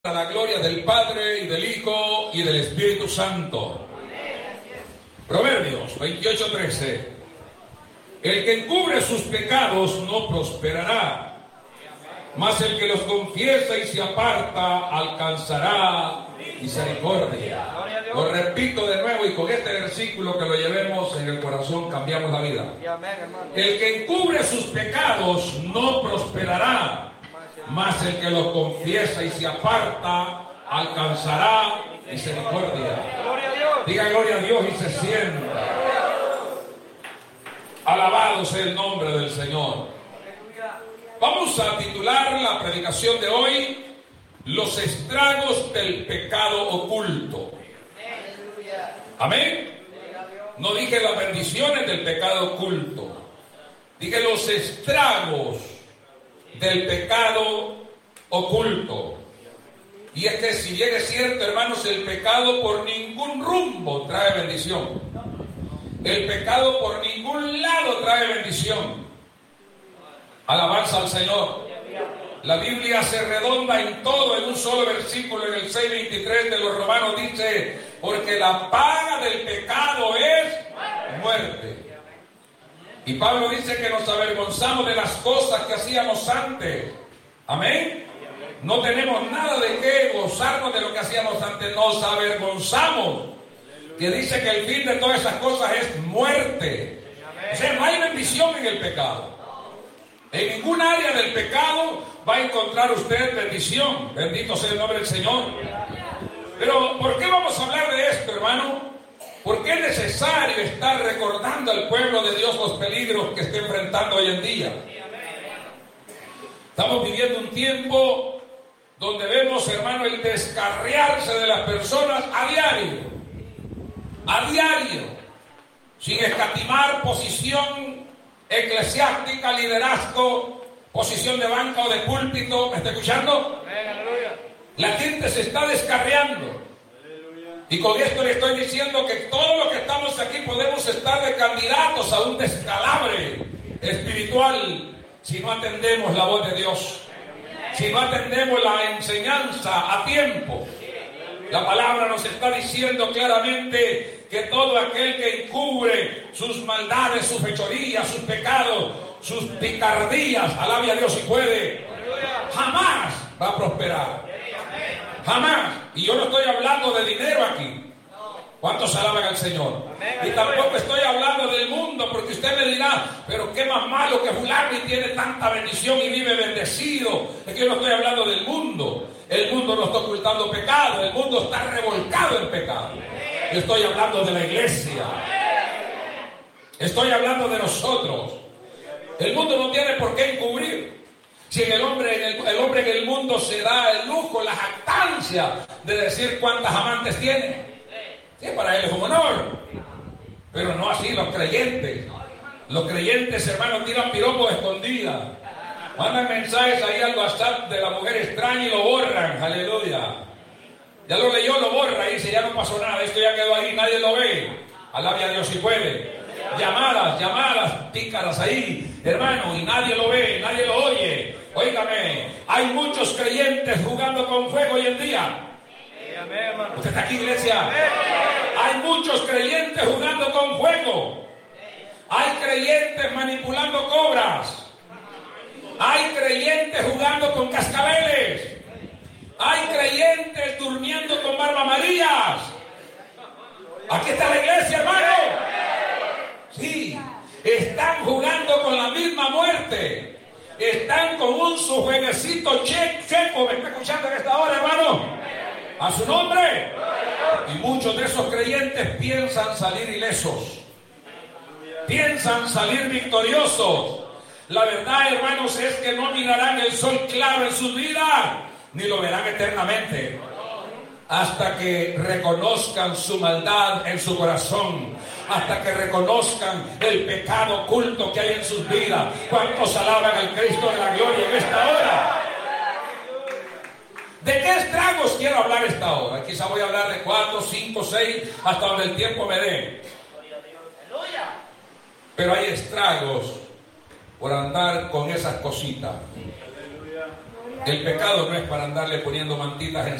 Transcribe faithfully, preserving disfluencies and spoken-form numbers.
A la gloria del Padre, y del Hijo, y del Espíritu Santo. Proverbios veintiocho trece. El que encubre sus pecados no prosperará, mas el que los confiesa y se aparta alcanzará misericordia. Lo repito de nuevo, y con este versículo que lo llevemos en el corazón cambiamos la vida. El que encubre sus pecados no prosperará, mas el que los confiesa y se aparta alcanzará misericordia. Diga gloria a Dios y se sienta. Alabado sea el nombre del Señor. Vamos a titular la predicación de hoy: los estragos del pecado oculto. Amén. No dije las bendiciones del pecado oculto, dije los estragos del pecado oculto. Y es que, si bien es cierto, hermanos, el pecado por ningún rumbo trae bendición. El pecado por ningún lado trae bendición. Alabanza al Señor. La Biblia se redonda en todo en un solo versículo. En el seis veintitrés de los Romanos dice: porque la paga del pecado es muerte. Y Pablo dice que nos avergonzamos de las cosas que hacíamos antes. Amén. No tenemos nada de qué gozarnos de lo que hacíamos antes. Nos avergonzamos. Que dice que el fin de todas esas cosas es muerte. O sea, no hay bendición en el pecado. En ningún área del pecado va a encontrar usted bendición. Bendito sea el nombre del Señor. Pero ¿por qué vamos a hablar de esto, hermano? Porque es necesario estar recordando al pueblo de Dios los peligros que está enfrentando hoy en día. Estamos viviendo un tiempo donde vemos, hermano, el descarriarse de las personas a diario. A diario. Sin escatimar posición eclesiástica, liderazgo, posición de banca o de púlpito. ¿Me está escuchando? La gente se está descarriando. Y con esto le estoy diciendo que todos los que estamos aquí podemos estar de candidatos a un descalabre espiritual si no atendemos la voz de Dios, si no atendemos la enseñanza a tiempo. La palabra nos está diciendo claramente que todo aquel que encubre sus maldades, sus fechorías, sus pecados, sus picardías, alabe a Dios si puede, jamás va a prosperar. Jamás. Y yo no estoy hablando de dinero aquí. ¿Cuántos alaban al Señor? Y tampoco estoy hablando del mundo, porque usted me dirá: pero qué más malo que fulano y tiene tanta bendición y vive bendecido. Es que yo no estoy hablando del mundo. El mundo no está ocultando pecado. El mundo está revolcado en pecado. Yo estoy hablando de la iglesia. Estoy hablando de nosotros. El mundo no tiene por qué encubrir. Si el hombre, el, el hombre en el mundo se da el lujo, la jactancia de decir cuántas amantes tiene, sí, para él es un honor. Pero no así los creyentes. Los creyentes, hermanos, tiran piropos escondidas. Mandan mensajes ahí al WhatsApp de la mujer extraña y lo borran. Aleluya. Ya lo leyó, lo borra y dice: ya no pasó nada, esto ya quedó ahí, nadie lo ve. Alabe a Dios si puede. Llamadas, llamadas pícaras ahí, hermano, y nadie lo ve, nadie lo oye. Óigame, hay muchos creyentes jugando con fuego hoy en día. ¿Usted está aquí, iglesia? Hay muchos creyentes jugando con fuego. Hay creyentes manipulando cobras. Hay creyentes jugando con cascabeles. Hay creyentes durmiendo con barbamarías. Aquí está la iglesia, hermano. Sí, están jugando con la misma muerte. Están con un su jueguecito checo. ¿Me está escuchando en esta hora, hermano? A su nombre. Y muchos de esos creyentes piensan salir ilesos. Piensan salir victoriosos. La verdad, hermanos, es que no mirarán el sol claro en su vida, ni lo verán eternamente, hasta que reconozcan su maldad en su corazón, hasta que reconozcan el pecado oculto que hay en sus vidas. ¿Cuántos alaban al Cristo de la gloria en esta hora? ¿De qué estragos quiero hablar esta hora? Quizá voy a hablar de cuatro, cinco, seis, hasta donde el tiempo me dé. Pero hay estragos por andar con esas cositas. El pecado no es para andarle poniendo mantitas en